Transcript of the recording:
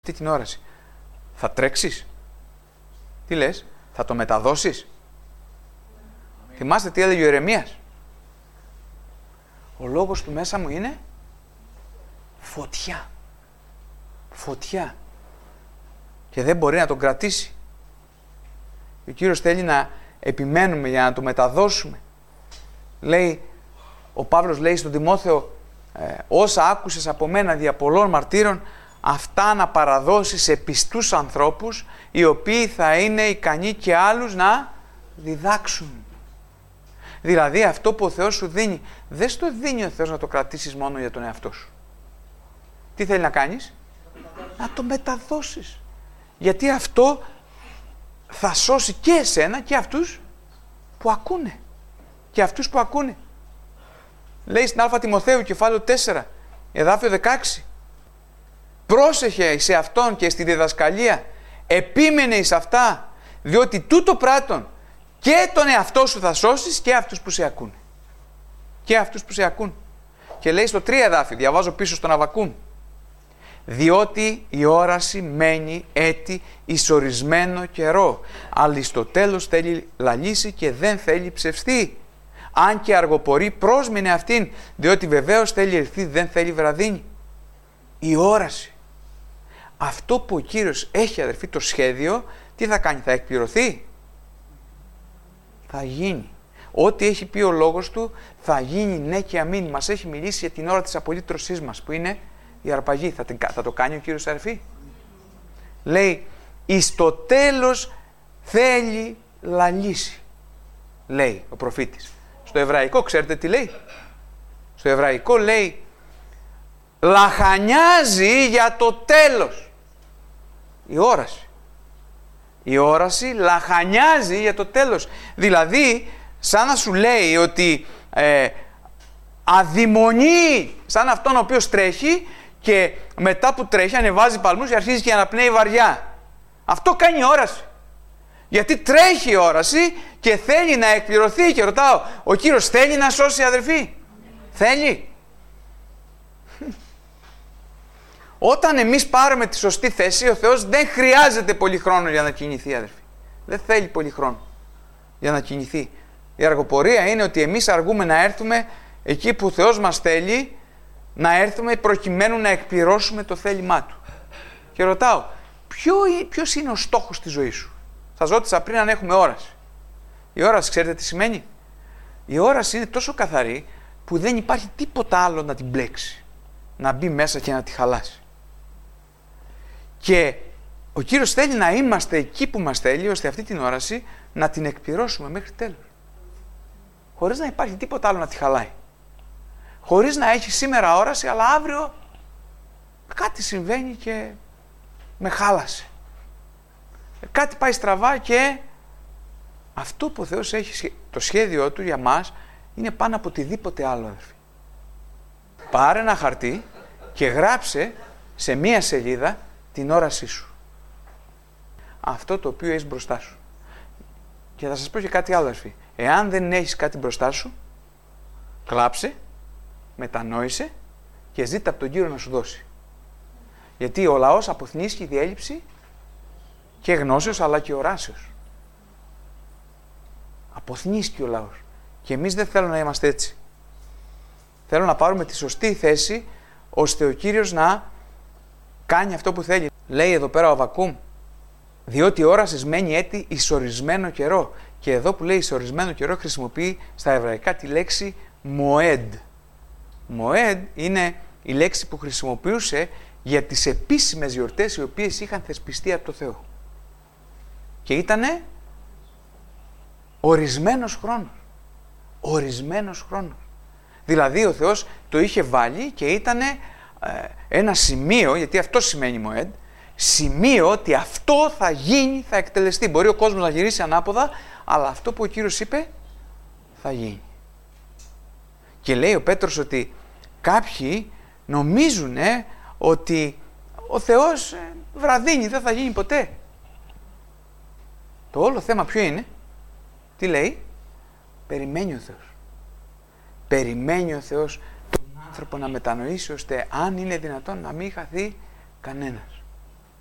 αυτή την όραση. Θα τρέξεις? Τι λες? Θα το μεταδώσεις? Θυμάστε τι έλεγε ο Ιερεμίας? Ο λόγος του μέσα μου είναι φωτιά. Φωτιά. Και δεν μπορεί να τον κρατήσει. Ο Κύριος θέλει να επιμένουμε για να το μεταδώσουμε. Λέει, ο Παύλος λέει στον Τιμόθεο, όσα άκουσες από μένα δια πολλών μαρτύρων, αυτά να παραδώσεις σε πιστούς ανθρώπους, οι οποίοι θα είναι ικανοί και άλλους να διδάξουν. Δηλαδή αυτό που ο Θεός σου δίνει, δεν στο δίνει ο Θεός να το κρατήσεις μόνο για τον εαυτό σου. Τι θέλει να κάνεις? Να το μεταδώσεις. Γιατί αυτό θα σώσει και εσένα και αυτούς που ακούνε. Και αυτούς που ακούνε. Λέει στην Α Τιμοθέου κεφάλαιο 4, εδάφιο 16. Πρόσεχε σε αυτόν και στη διδασκαλία, επίμενε εις αυτά, διότι τούτο πράττον και τον εαυτό σου θα σώσεις και αυτούς που σε ακούν. Και αυτούς που σε ακούν. Και λέει στο 3 εδάφιο, διαβάζω πίσω στον Αββακούμ, διότι η όραση μένει έτη εις ορισμένο καιρό, αλλά στο τέλος θέλει λαλήσει και δεν θέλει ψευστεί. Αν και αργοπορεί, πρόσμενε αυτήν, διότι βεβαίως θέλει ελθεί, δεν θέλει βραδύνη. Η όραση. Αυτό που ο Κύριος έχει, αδερφοί, το σχέδιο, τι θα κάνει? Θα εκπληρωθεί? Θα γίνει. Ό,τι έχει πει ο λόγος του θα γίνει ναι και αμήν. Μας έχει μιλήσει για την ώρα της απολύτρωσής μας, που είναι η αρπαγή. Θα το κάνει ο Κύριος, αδερφοί? Λέει, εις το τέλος θέλει λαλήσει, λέει ο προφήτης. Στο εβραϊκό ξέρετε τι λέει? Στο εβραϊκό λέει, λαχανιάζει για το τέλος. Η όραση. Η όραση λαχανιάζει για το τέλος. Δηλαδή, σαν να σου λέει ότι αδειμονεί, σαν αυτόν ο οποίος τρέχει και μετά που τρέχει ανεβάζει παλμούς και αρχίζει και αναπνέει βαριά. Αυτό κάνει η όραση. Γιατί τρέχει η όραση και θέλει να εκπληρωθεί. Και ρωτάω, ο Κύριος θέλει να σώσει, αδερφοί? Θέλει. Όταν εμείς πάρουμε τη σωστή θέση, ο Θεός δεν χρειάζεται πολύ χρόνο για να κινηθεί, αδερφοί. Δεν θέλει πολύ χρόνο για να κινηθεί. Η αργοπορία είναι ότι εμείς αργούμε να έρθουμε εκεί που ο Θεός μας θέλει να έρθουμε, προκειμένου να εκπληρώσουμε το θέλημά Του. Και ρωτάω, ποιος είναι ο στόχος της ζωής σου? Σας ρώτησα πριν αν έχουμε όραση. Η όραση, ξέρετε τι σημαίνει? Η όραση είναι τόσο καθαρή που δεν υπάρχει τίποτα άλλο να την μπλέξει, να μπει μέσα και να τη χαλάσει. Και ο Κύριος θέλει να είμαστε εκεί που μας θέλει, ώστε αυτή την όραση να την εκπληρώσουμε μέχρι τέλος. Χωρίς να υπάρχει τίποτα άλλο να τη χαλάει. Χωρίς να έχει σήμερα όραση, αλλά αύριο κάτι συμβαίνει και με χάλασε. Κάτι πάει στραβά και αυτό που ο Θεός έχει, το σχέδιό Του για μας, είναι πάνω από οτιδήποτε άλλο, αδερφοί. Πάρε ένα χαρτί και γράψε σε μία σελίδα την όρασή σου. Αυτό το οποίο έχεις μπροστά σου. Και θα σας πω και κάτι άλλο, αδερφοί. Εάν δεν έχεις κάτι μπροστά σου, κλάψε, μετανόησε και ζήτα από τον Κύριο να σου δώσει. Γιατί ο λαός αποθνίσκει διέλλειψη και γνώσεως αλλά και οράσεως. Αποθνίσκει ο λαός. Και εμείς δεν θέλουμε να είμαστε έτσι. Θέλω να πάρουμε τη σωστή θέση, ώστε ο Κύριος να κάνει αυτό που θέλει. Λέει εδώ πέρα ο Αββακούμ, διότι η όραση μένει έτη εις ορισμένο καιρό. Και εδώ που λέει εις ορισμένο καιρό χρησιμοποιεί στα εβραϊκά τη λέξη μοέντ. Μοέντ είναι η λέξη που χρησιμοποιούσε για τις επίσημες γιορτές, οι οποίες είχαν θεσπιστεί από το Θεό. Και ήτανε ορισμένος χρόνος. Ορισμένος χρόνος. Δηλαδή ο Θεός το είχε βάλει και ήτανε ένα σημείο, γιατί αυτό σημαίνει μοέντ, σημείο ότι αυτό θα γίνει, θα εκτελεστεί. Μπορεί ο κόσμος να γυρίσει ανάποδα, αλλά αυτό που ο Κύριος είπε θα γίνει. Και λέει ο Πέτρος ότι κάποιοι νομίζουν ότι ο Θεός βραδύνει, δεν θα γίνει ποτέ. Το όλο θέμα ποιο είναι? Τι λέει? Περιμένει ο Θεός. Περιμένει ο Θεός τον άνθρωπο να μετανοήσει, ώστε αν είναι δυνατόν να μην χαθεί κανένας.